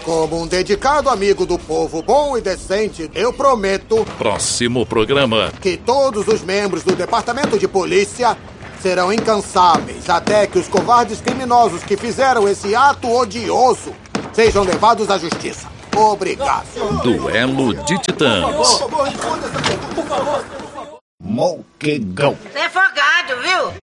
Como um dedicado amigo do povo bom e decente, eu prometo... Próximo programa. ...que todos os membros do Departamento de Polícia serão incansáveis até que os covardes criminosos que fizeram esse ato odioso sejam levados à justiça. Obrigado. Duelo de Titãs. Moquegão. Você é folgado, viu?